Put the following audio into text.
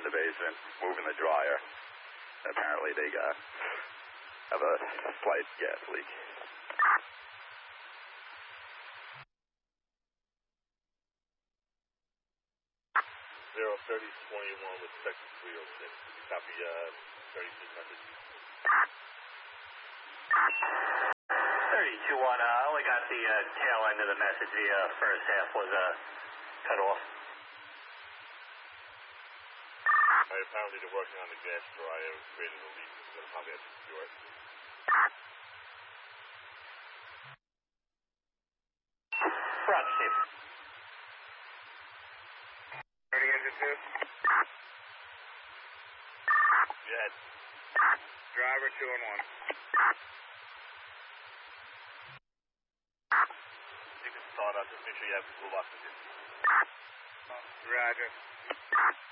in the basement moving the dryer. Apparently they have a slight gas leak. 03021 with section 306. Copy 3600. 32-1, I only got the tail end of the message. The first half was cut off. Apparently they're working on the gas dryer, creating a leak, so they'll probably have to secure it. Roger, Steve. 30 engine 2. Go ahead. Driver 2 and 1. You can start up, just make sure you have the toolbox with you. Roger.